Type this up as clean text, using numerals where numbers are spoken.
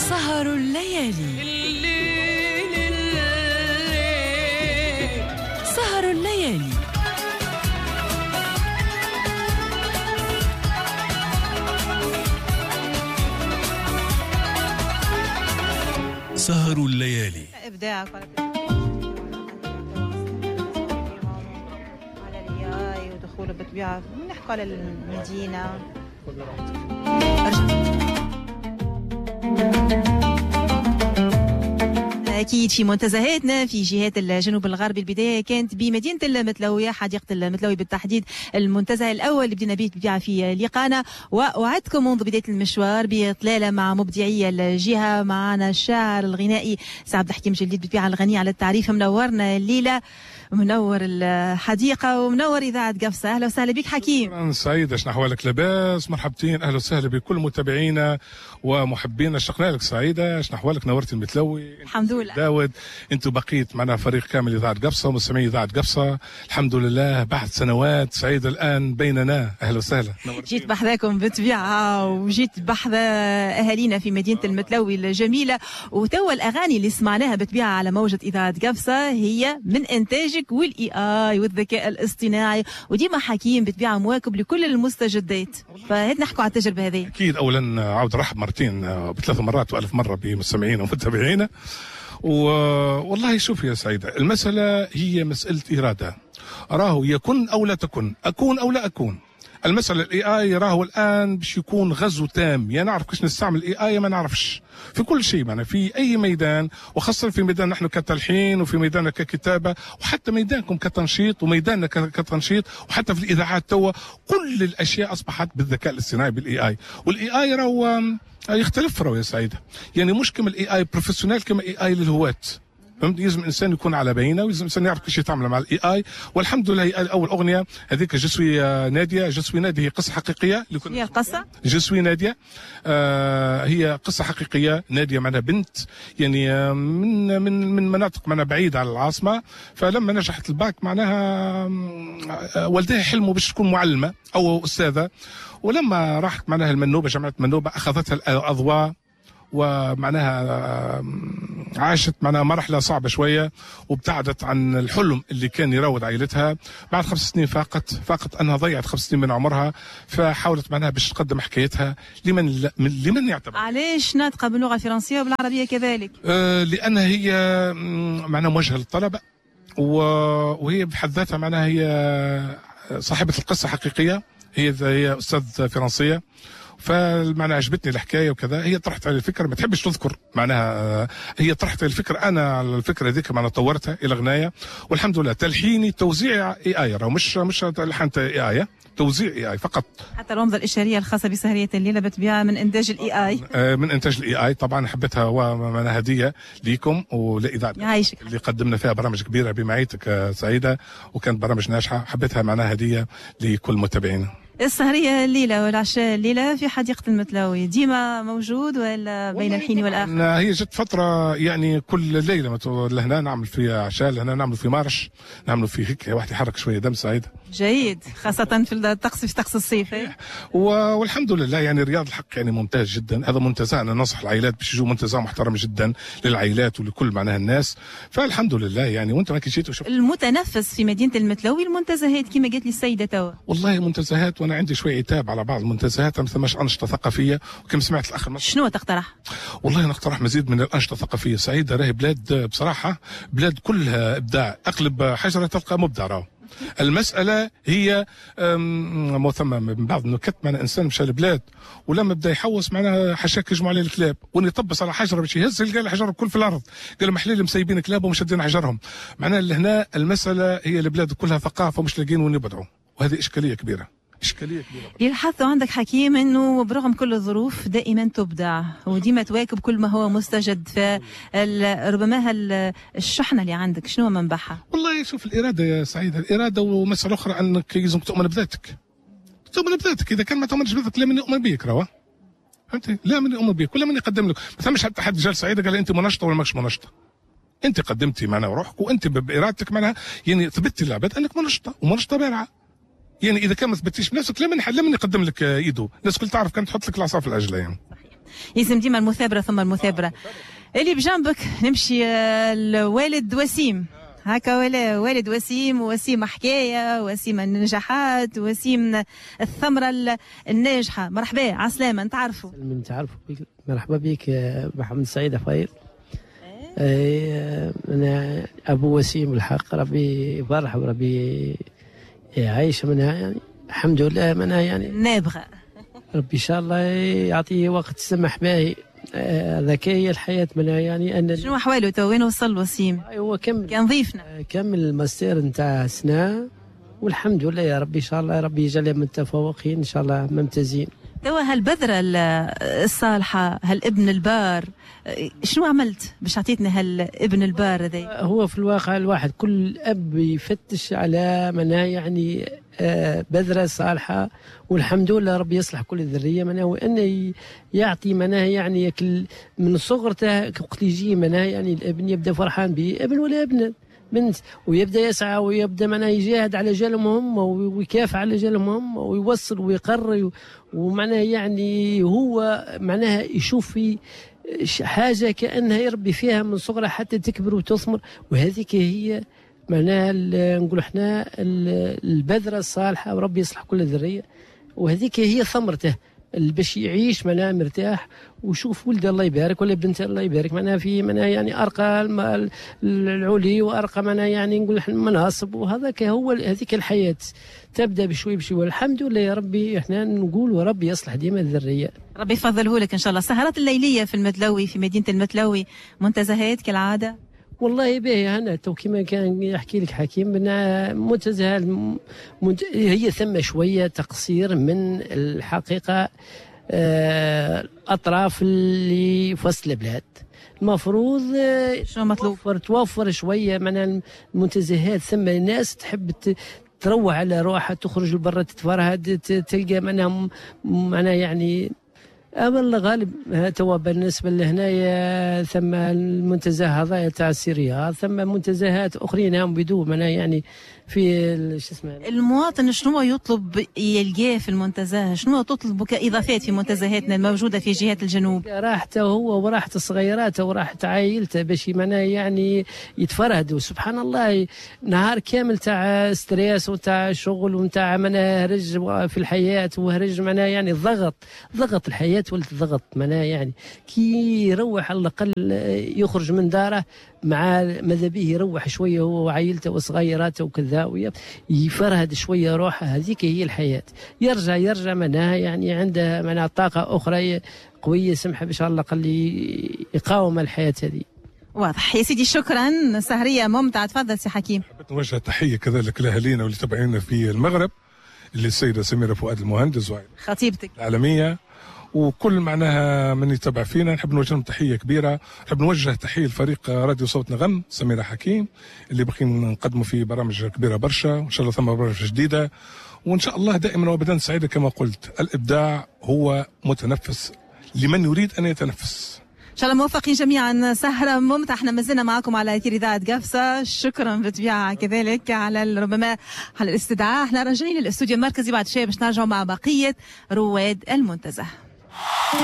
سهر الليالي. سهر الليالي. سهر الليالي. إبداعك على الاي ودخوله بالطبيعة. نحكوا على المدينة. أكيد في منتزهاتنا في جهات الجنوب الغربي. البداية كانت بمدينة المتلوية، حديقة المتلوي بالتحديد، المنتزه الأول اللي بدينا به بالطبيعة في لقانا. وأوعدكم منذ بداية المشوار بإطلالة مع مبدعي الجهة. معنا الشاعر الغنائي سي عبد الحكيم جليد بالطبيعة الغني على التعريف. منورنا الليلة، منور الحديقة ومنور إذاعة قفصة. أهلا وسهلا بك حكيم. شكرا سعيد، شنو أحوالك؟ لاباس؟ مرحبتين، أهلا وسهلا بكل متابعينا ومحبينا. اشتقنا لك سعيدة، شنو أحوالك؟ نورت المتلوي. الحمد لله داود، أنتم بقيت معنا فريق كامل إذاعة قفصة ومستمعين إذاعة قفصة الحمد لله بعد سنوات. سعيدة الآن بيننا، أهلا وسهلا. جيت بحذاكم بالطبيعة وجيت بحذا أهالينا في مدينة المتلوي الجميلة. وتوا الأغاني اللي سمعناها بالطبيعة على موجة إذاعة قفصة هي من إنتاج والاي اي والذكاء الاصطناعي، وديما حكيم بالطبيعه مواكب لكل المستجدات. فهات نحكوا على التجربه هذه. اكيد، اولا عاود رحب مرتين بثلاث مرات والف مره بمستمعينا ومتابعينا. والله شوف يا سعيده، المساله هي مساله اراده. راهو يكن او لا تكن، اكون او لا اكون. المسألة الاي اي راهو الان باش يكون غزو تام. يا نعرف كيفاش نستعمل الاي اي ما نعرفش في كل شيء معنا في اي ميدان، وخاصة في ميدان نحن كتلحين وفي ميداننا ككتابة وحتى ميدانكم كتنشيط وميداننا كتنشيط وحتى في الاذاعات توا كل الاشياء اصبحت بالذكاء الاصطناعي بالاي اي. والاي اي راهو يختلف راهو يا سعيدة، يعني مش كما الاي اي بروفيسيونال كما اي اي للهواة. فهمت؟ لازم الانسان يكون على بينه ولازم الانسان يعرف كيفاش يتعامل مع الاي اي. والحمد لله اول اغنيه هذيك جسوي ناديه. جسوي ناديه هي قصه حقيقيه. هي القصه جسوي ناديه هي قصه حقيقيه. ناديه معناها بنت يعني من مناطق معناها بعيده عن العاصمه. فلما نجحت الباك معناها والدها حلموا باش تكون معلمه او استاذه. ولما راحت معناها المنوبه، جامعه منوبه، اخذتها الاضواء ومعناها عاشت معناها مرحلة صعبة شوية وابتعدت عن الحلم اللي كان يراود عائلتها. بعد 5 سنين فاقت أنها ضيعت 5 سنين من عمرها. فحاولت معناها باش تقدم حكايتها لمن يعتبر. علاش ناطقة باللغة الفرنسية وبالعربية كذلك؟ لأنها هي معناها موجهة للطلبة، وهي بحد ذاتها معناها هي صاحبة القصة حقيقية. هي أستاذ فرنسية. فمعنى عجبتني الحكايه وكذا. هي طرحت على الفكره، ما تحبش تذكر معناها. هي طرحت على الفكره، انا على الفكره ذيك معناها طورتها الى غنايه. والحمد لله تلحيني توزيع اي اي، راه مش لحنت اي اي، توزيع اي اي فقط. حتى الرمزه الاشاريه الخاصه بسهريه الليله بتبيعها من انتاج الاي اي. من انتاج الاي اي طبعا. حبيتها ومعناها هديه ليكم ولاذاعه اللي قدمنا فيها برامج كبيره بمعيتك سعيده، وكانت برامج ناجحه. حبيتها معناها هديه لكل متابعينا. السهرية الليلة والعشاء الليلة في حديقة المتلوي ديما موجود ولا بين الحين والآخر؟ هي جت فترة يعني كل ليلة لهنا نعمل فيها عشاء، لهنا نعمل في مارش، نعمل في هيك واحد يحرك شوية دم سعيد. جيد، خاصة في الطقس، في طقس الصيف. والحمد لله يعني رياض الحق يعني ممتاز جدا. هذا منتزه، أنا ننصح العائلات باش يجوا منتزه محترم جدا للعائلات ولكل معناها الناس. فالحمد لله يعني. وانت ما كي جيت وشفت المتنفس في مدينة المتلوي المنتزهات كما قالت لي السيدة توا. والله منتزهات، وانا عندي شويه عتاب على بعض المنتزهات، ما ثماش انشطه ثقافيه. وكما سمعت الاخ شنو تقترح؟ والله نقترح مزيد من الانشطه الثقافيه. سعيده راهي بلاد بصراحه، بلاد كلها ابداع. اقلب حجره تلقى مبدع. راهو المسألة هي ثم من بعض النكت معناها إنسان مشى لبلاد ولما بدا يحوس معناها حشاك يجمعوا عليه الكلاب، وين يطبس على حجرة باش يهز يلقى الحجر الكل في الأرض. قال محليل مسيبين كلاب ومشدين حجرهم. معناها لهنا المسألة هي البلاد كلها ثقافة ومش لاقين وين يبدعوا، وهذه إشكالية كبيرة. للحث عندك حكيم انه برغم كل الظروف دائما تبدع وديما تواكب كل ما هو مستجد. فربما الشحنه اللي عندك شنو منبعها؟ والله شوف، الاراده يا سعيده، الاراده ومساله اخرى انك لازم تؤمن بذاتك. تؤمن بذاتك، اذا كان ما تؤمنش بذاتك لا من يؤمن بيك. روا فهمتي؟ لا من يؤمن بيك ولا من يقدم لك. ما ثمش حتى حد جال سعيده قال انت منشطه ولا ماكش منشطه. انت قدمتي معناها روحك وانت بارادتك معناها يعني ثبتي للعباد انك منشطه ومنشطه بارعه. يعني اذا كان ما ثبتيش بنفسك لا من يقدم لك ايده. الناس كل تعرف كانت تحط لك العصا في العجله يعني. يلزم ديما المثابرة ثم المثابرة. اللي بجنبك نمشي الوالد وسيم، هكا ولا والد وسيم، وسيم حكاية، وسيم النجاحات، وسيم الثمرة الناجحة. مرحبا، عسلامة، نتعرفوا. مرحبا بك محمد سعيد عفاير. أنا أبو وسيم الحق، ربي يفرح وربي يعيش منها يعني، الحمد لله منها يعني نابغة. ربي إن شاء الله يعطيه وقت سمح به. ذكية هي الحياة منها يعني. أن شنو أحواله تو؟ وين وصل وسيم؟ هو كان ضيفنا كمل الماستير نتاع سنة، والحمد لله يا ربي إن شاء الله ربي يجعله من المتفوقين إن شاء الله ممتازين. توا هالبذرة الصالحة، هالابن البار، شنو عملت باش عطيتنا هالابن البار هذا؟ هو في الواقع الواحد كل أب يفتش على منها يعني بذرة صالحة، والحمد لله ربي يصلح كل الذرية منها، وأنه يعطي منها يعني يكل من صغرته وقت يجي منها يعني الابن يبدأ فرحان به، ابن ولا ابن بنت، ويبدا يسعى ويبدا معناها يجاهد على جالهم هم ويكافح على جالهم هم ويوصل ويقرر، ومعناها يعني هو معناها يشوف في حاجه كانها يربي فيها من صغرها حتى تكبر وتثمر، وهذيك هي معناها نقول احنا البذره الصالحه، وربي يصلح كل الذريه، وهذيك هي ثمرته باش يعيش معناها مرتاح وشوف ولده الله يبارك ولا بنته الله يبارك معناها في معناها يعني ارقى العلي وارقى معناها يعني نقول احنا المناصب، وهذاك هو هذيك الحياه تبدا بشوي بشوي، والحمد لله يا ربي احنا نقول وربي يصلح ديما الذريه. ربي يفضله لك ان شاء الله. السهرات الليليه في المتلوي في مدينه المتلوي منتزهات كالعاده؟ والله باهي انا تو كما كان يحكي لك حكيم منتزه هي ثم شويه تقصير من الحقيقه الاطراف اللي في وسط البلاد، المفروض شنو مطلوب؟ توفر شويه من المنتزهات، ثم الناس تحب تروح على روحها، تخرج لبرا تتفرهد، تلقى معناها يعني والله غالب توا بالنسبه لهنايا ثم المنتزه هذا تاع السيريا، ثم منتزهات اخرين هم بدون معناها يعني في شو اسمه. المواطن شنو يطلب يلقاه في المنتزه؟ شنو تطلب كاضافات في منتزهاتنا الموجوده في جهات الجنوب؟ راحته هو وراحه صغيراته وراحه عائلته باش معناها يعني يتفرهدوا. سبحان الله نهار كامل تاع ستريس وتاع شغل وتاع معناها هرج في الحياه وهرج معناها يعني ضغط الحياه ولت ضغط معناها يعني كي يروح على الاقل يخرج من داره مع ماذا به يروح شويه هو وعائلته وصغيراته وكذا يفرهد شويه روحه، هذيك هي الحياه. يرجع معناها يعني عنده معناها طاقه اخرى قويه سمحه باش على الاقل يقاوم الحياه هذه. واضح يا سيدي، شكرا. سهريه ممتعه. تفضل سي حكيم. حبيت نوجه تحيه كذلك لاهالينا واللي تابعينا في المغرب، اللي السيده سميره فؤاد المهندس خطيبتك العالميه، وكل معناها من يتابع فينا نحب نوجه لهم تحيه كبيره. نحب نوجه تحيه لفريق راديو صوت نغم سميره حكيم اللي باقيين نقدموا في برامج كبيره برشا، وان شاء الله ثم برامج جديده، وان شاء الله دائما وابدا سعيده. كما قلت الابداع هو متنفس لمن يريد ان يتنفس. ان شاء الله موفقين جميعا. سهره ممتعه. احنا مازلنا معكم على اثير اذاعه قفصه. شكرا بالطبيعه كذلك على ربما على الاستدعاء. احنا راجعين للاستوديو المركزي بعد شويه باش نرجعوا مع بقيه رواد المنتزه.